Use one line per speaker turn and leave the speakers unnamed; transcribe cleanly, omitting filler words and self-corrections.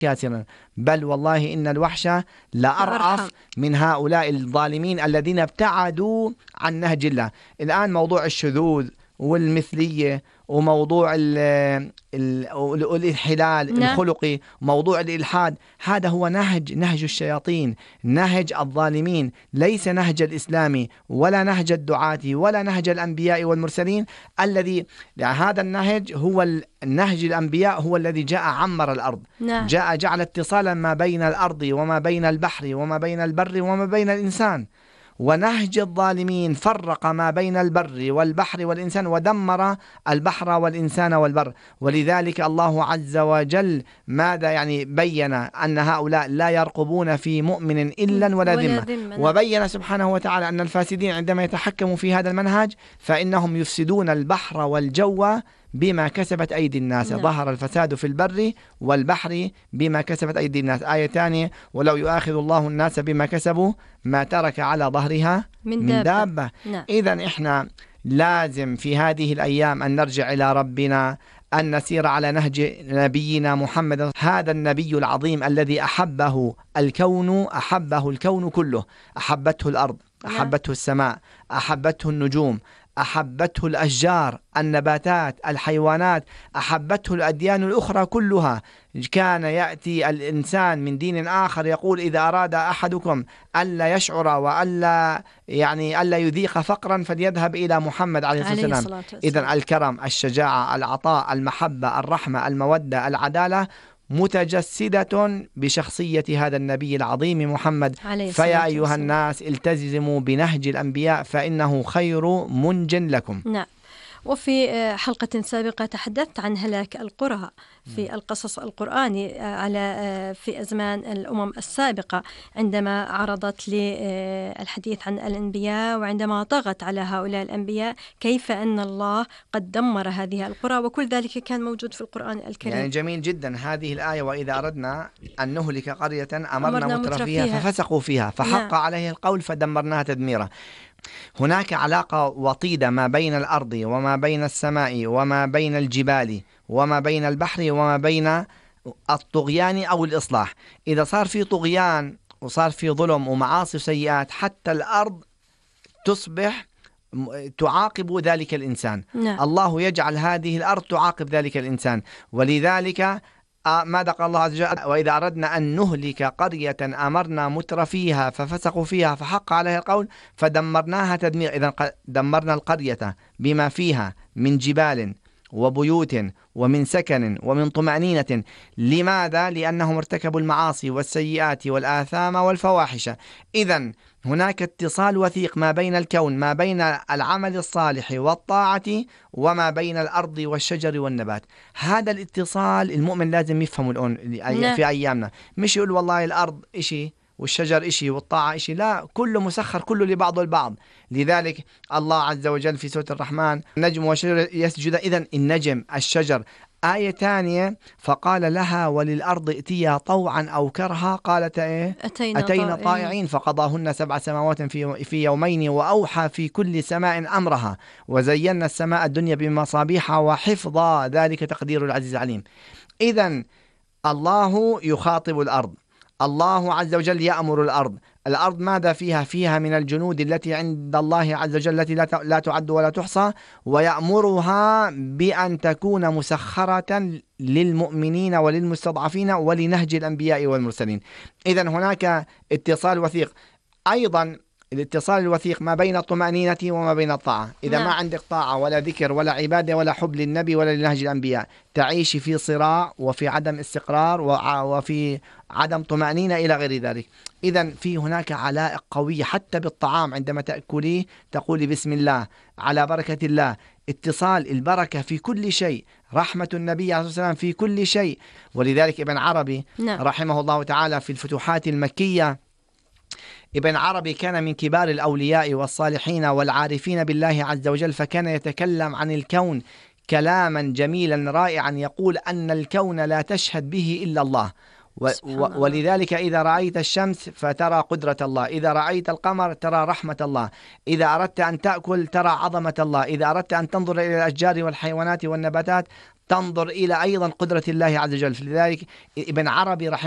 كاسرا، بل والله إن الوحش لأرأف من هؤلاء الظالمين الذين ابتعدوا عن نهج الله. الآن موضوع الشذوذ والمثلية وموضوع الانحلال الخلقي، موضوع الإلحاد، هذا هو نهج الشياطين، نهج الظالمين، ليس نهج الإسلامي ولا نهج الدعاة ولا نهج الأنبياء والمرسلين. الذي هذا النهج هو النهج الأنبياء، هو الذي جاء عمر الأرض، جاء جعل اتصالا ما بين الأرض وما بين البحر وما بين البر وما بين الإنسان. ونهج الظالمين فرق ما بين البر والبحر والإنسان ودمر البحر والإنسان والبر. ولذلك الله عز وجل ماذا بين أن هؤلاء لا يرقبون في مؤمن إلا ولا ذمة. وبين سبحانه وتعالى أن الفاسدين عندما يتحكموا في هذا المنهج فإنهم يفسدون البحر والجو بما كسبت أيدي الناس. ظهر الفساد في البر والبحر بما كسبت أيدي الناس. آية ثانية: ولو يؤاخذ الله الناس بما كسبوا ما ترك على ظهرها من دابة. إذن إحنا لازم في هذه الأيام أن نرجع إلى ربنا، أن نسير على نهج نبينا محمد، هذا النبي العظيم الذي أحبه الكون كله، أحبته الأرض، أحبته السماء، أحبته النجوم، أحبته الأشجار، النباتات، الحيوانات، أحبته الأديان الأخرى كلها. كان يأتي الإنسان من دين آخر يقول: إذا أراد أحدكم ألا يشعر وألا ألا يذيق فقرا فليذهب إلى محمد عليه الصلاة والسلام. إذن الكرم، الشجاعة، العطاء، المحبة، الرحمة، المودة، العدالة متجسدة بشخصية هذا النبي العظيم محمد. فيا أيها الناس التزموا بنهج الأنبياء فإنه خير منج لكم.
نعم. وفي حلقة سابقة تحدثت عن هلاك القرى في القصص القرآني في أزمان الأمم السابقة، عندما عرضت للحديث عن الأنبياء وعندما طغت على هؤلاء الأنبياء، كيف أن الله قد دمر هذه القرى، وكل ذلك كان موجود في القرآن الكريم.
جميل جدا هذه الآية: وإذا أردنا أن نهلك قرية أمرنا مترفيها ففسقوا فيها فحق عليه القول فدمرناها تدميرا. هناك علاقة وطيدة ما بين الأرض وما بين السماء وما بين الجبال وما بين البحر وما بين الطغيان أو الإصلاح. إذا صار في طغيان وصار في ظلم ومعاصي وسيئات، حتى الأرض تصبح تعاقب ذلك الإنسان. الله يجعل هذه الأرض تعاقب ذلك الإنسان. ولذلك ماذا قال الله عز وجل: وإذا أردنا أن نهلك قرية أمرنا مترفيها ففسقوا فيها فحق عليها القول فدمرناها تدمير. إذن دمرنا القرية بما فيها من جبال وبيوت ومن سكن ومن طمأنينة. لماذا؟ لأنهم ارتكبوا المعاصي والسيئات والآثام والفواحش. إذن هناك اتصال وثيق ما بين الكون، ما بين العمل الصالح والطاعة وما بين الأرض والشجر والنبات. هذا الاتصال المؤمن لازم يفهمه في أيامنا، مش يقول والله الأرض إشي والشجر إشي والطاعة إشي، لا، كله مسخر، كله لبعض البعض. لذلك الله عز وجل في سورة الرحمن: النجم والشجر يسجد. إذن النجم، الشجر. آية ثانية: فقال لها وللأرض ائتيا طوعا أو كرها قالت أتينا طائعين فقضاهن 7 سماوات في يومين وأوحى في كل سماء أمرها وزينا السماء الدنيا بمصابيح وحفظا ذلك تقدير العزيز العليم. إذن الله يخاطب الأرض، الله عز وجل يأمر الأرض. الأرض ماذا فيها؟ فيها من الجنود التي عند الله عز وجل التي لا تعد ولا تحصى، ويأمرها بأن تكون مسخرة للمؤمنين وللمستضعفين ولنهج الأنبياء والمرسلين. إذن هناك اتصال وثيق. أيضا الاتصال الوثيق ما بين الطمأنينة وما بين الطاعة. إذا ما عندك طاعة ولا ذكر ولا عبادة ولا حب للنبي ولا لنهج الأنبياء، تعيش في صراع وفي عدم استقرار وفي عدم طمأنينة إلى غير ذلك. إذن في هناك علائق قوية حتى بالطعام، عندما تأكليه تقولي بسم الله على بركة الله. اتصال البركة في كل شيء، رحمة النبي عليه الصلاة والسلام في كل شيء. ولذلك ابن عربي رحمه الله تعالى في الفتوحات المكية، ابن عربي كان من كبار الأولياء والصالحين والعارفين بالله عز وجل، فكان يتكلم عن الكون كلاما جميلا رائعا، يقول أن الكون لا تشهد به إلا الله. ولذلك إذا رأيت الشمس فترى قدرة الله، إذا رأيت القمر ترى رحمة الله، إذا أردت أن تأكل ترى عظمة الله، إذا أردت أن تنظر إلى الأشجار والحيوانات والنباتات تنظر إلى أيضا قدرة الله عز وجل. لذلك ابن عربي رحمه